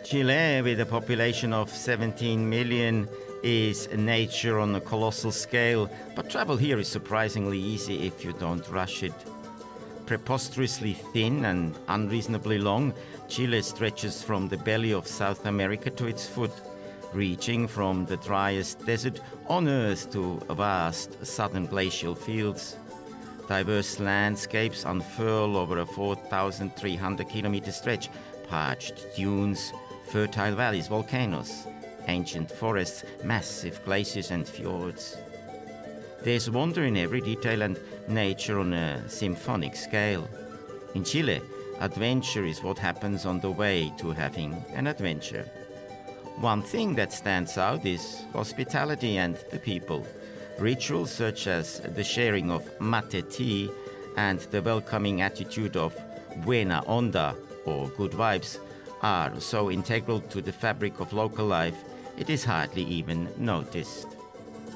Chile, with a population of 17 million, is nature on a colossal scale, but travel here is surprisingly easy if you don't rush it. Preposterously thin and unreasonably long, Chile stretches from the belly of South America to its foot, reaching from the driest desert on Earth to vast southern glacial fields. Diverse landscapes unfurl over a 4,300-kilometer stretch, parched dunes, fertile valleys, volcanoes, ancient forests, massive glaciers and fjords. There's wonder in every detail and nature on a symphonic scale. In Chile, adventure is what happens on the way to having an adventure. One thing that stands out is hospitality and the people. Rituals such as the sharing of mate tea and the welcoming attitude of buena onda, or good vibes, are so integral to the fabric of local life, it is hardly even noticed.